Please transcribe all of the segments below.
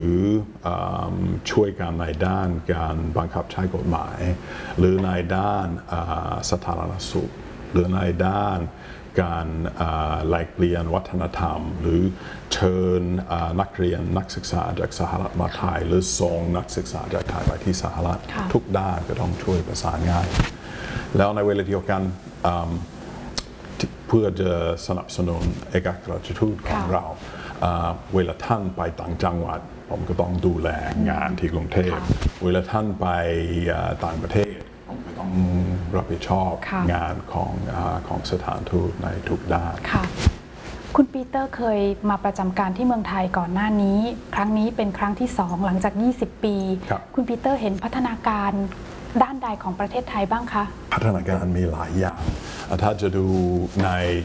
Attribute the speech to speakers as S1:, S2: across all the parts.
S1: หรือช่วยกันในด้านการบังคับใช้กฎหมายหรือในด้านสาธารณสุขหรือในด้านการแลกเปลี่ยนวัฒนธรรมหรือเชิญนักเรียนนักศึกษาจากสหรัฐมาไทยหรือส่งนักศึกษาจากไทยไปที่สหรัฐทุกด้านก็ต้องช่วยประสานงานแล้วในเวลาเดียวกันเพื่อจะสนับสนุนเอกอัครราชทูตของเราเวลาท่านไปต่างจังหวัดผมก็ต้องดูแลงานที่กรุงเทพเวลาท่านไปต่างประเทศผมก็ต้องรับผิดชอบงานของสถานทูตในทุกด้าน
S2: คุณปีเตอร์เคยมาประจำการที่เมืองไทยก่อนหน้านี้ครั้งนี้เป็นครั้งที่2หลังจาก20 ปีคุณปีเตอร์เห็นพัฒนาการด้านใดของประเทศไทยบ้างคะ
S1: พัฒนาการมีหลายอย่างถ้าจะดูใน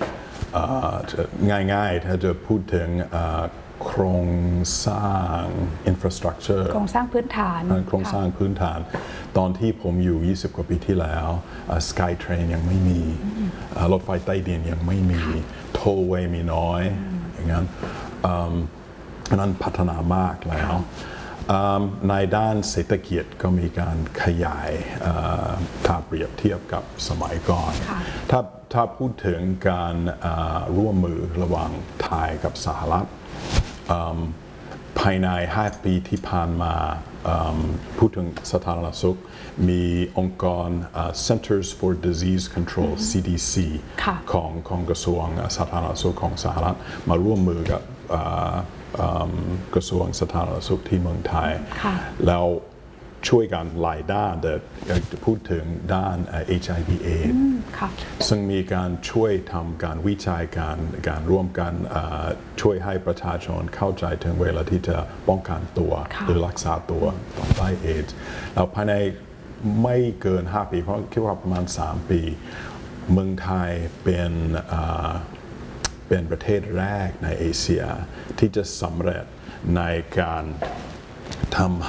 S1: ง่ายๆถ้าจะพูดถึงโครงสร้าง infrastructure
S2: โครงสร้างพื้นฐาน
S1: โครงสร้างพื้นฐานตอนที่ผมอยู่20 กว่าปีที่แล้ว Skytrain ยังไม่มีรถไฟใต้ดินยังไม่มี Tollway มีน้อยอย่างนั้นนั้นพัฒนามากแล้วในด้านเศรษฐกิจก็มีการขยายถ้าเปรียบเทียบกับสมัยก่อนถ้าพูดถึงการร่วมมือระหว่างไทยกับสหรัฐภายใน5 ปีที่ผ่านมาพูดถึงสาธารณสุขมีองค์กร Centers for Disease Control CDC ของกระทรวงสาธารณสุขของสหรัฐมาร่วมมือกับกระทรวงสาธารณสุขที่เมืองไทยแล้วช่วยกันหลายด้านแต่อยากจะพูดถึงด้าน HIV/AIDS ซึ่งมีการช่วยทำการวิจัยการร่วมกันช่วยให้ประชาชนเข้าใจถึงเวลาที่จะป้องกันตัวหรือรักษาตัวต่อต้านเอดส์แล้วภายในไม่เกิน5 ปีเพราะคิดว่าประมาณ3 ปีเมืองไทยเป็นประเทศแรกในเอเชียที่จะสำเร็จในการทำให้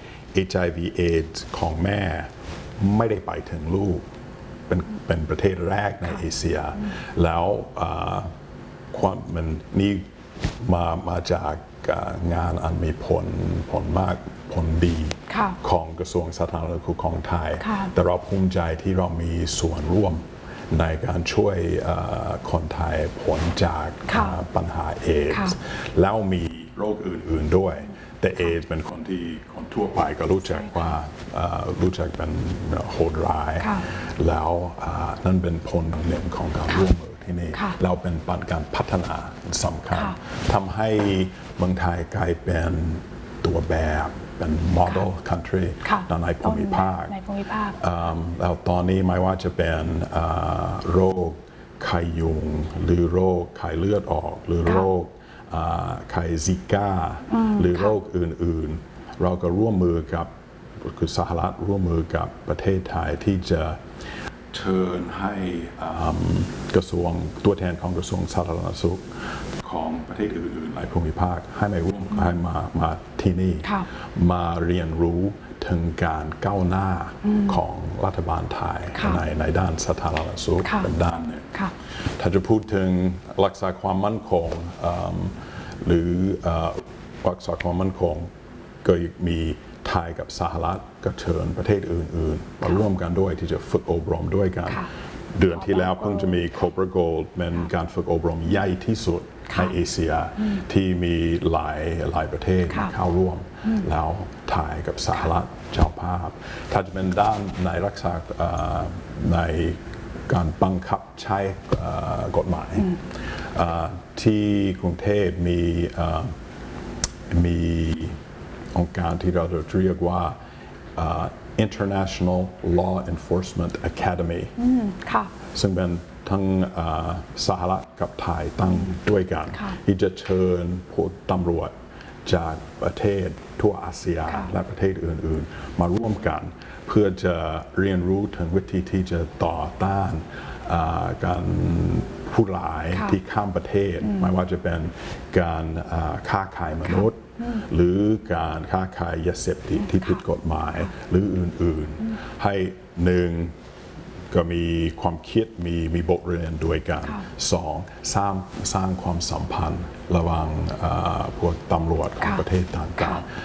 S1: HIV/AIDS ของแม่ไม่ได้ไปถึงลูกเป็นประเทศแรกในเอเชียแล้วความมันนี่มาจากงานอันมีผลมากผลดีของกระทรวงสาธารณสุขของไทยแต่เราภูมิใจที่เรามีส่วนร่วมในการช่วยคนไทยพ้นจากปัญหาเอดส์แล้วมีโรคอื่นๆด้วยแต่เอดส์เป็นคนทั่วไปก็รู้จักว่ารู้จักเป็นโหดร้ายแล้วนั่นเป็นผลหนึ่งของการร่วมมือที่นี่เราเป็นการพัฒนาสำคัญทำให้เมืองไทยกลายเป็นตัวแบบเป็น model country ในภูมิภาคแล้วตอนนี้ไม่ว่าจะเป็นโรคไข้ยุงหรือโรคไข้เลือดออกหรือโรคไข้ซิก้าหรือโรคอื่นๆเราก็ร่วมมือกับคือสหรัฐร่วมมือกับประเทศไทยที่จะเชิญให้กระทรวงตัวแทนของกระทรวงสาธารณสุขของประเทศอื่นๆในภูมิภาคให้มาร่วมให้มาที่นี่มาเรียนรู้ถึงการก้าวหน้าของรัฐบาลไทยในด้านสาธารณสุขเป็นด้านหนึ่งถ้าจะพูดถึงรักษาความมั่นคงหรือรักษาความมั่นคงก็มีไทยกับสหรัฐก็เชิญประเทศอื่นๆมาร่วมกันด้วยที่จะฝึกอบรมด้วยกันเดือนที่แล้วเพิ่งจะมี Cobra Gold เป็นการฝึกอบรมใหญ่ที่สุดในเอเชียที่มีหลายประเทศเข้าร่วมแล้วไทยกับสหรัฐเจ้าภาพถ้าจะเป็นด้านในรักษาในการบังคับใช้กฎหมายที่กรุงเทพมีองค์การที่เราจะเรียกว่า International Law Enforcement Academy ซึ่งเป็นทั้งสหรัฐกับไทยตั้งด้วยกันที่จะเชิญพวกตำรวจจากประเทศทั่วอาเซียนและประเทศอื่นๆมาร่วมกันเพื่อจะเรียนรู้ถึงวิธีที่จะต่อต้านการผู้ร้ายที่ข้ามประเทศไม่ว่าจะเป็นการค้าขายมนุษย์หรือการค้าขายยาเสพติดที่ผิดกฎหมายหรืออื่นๆให้หนึ่งก็มีความคิดมีบทเรียนด้วยกันสองสร้างความสัมพันธ์ระหว่างพวกตำรวจของประเทศต่างๆ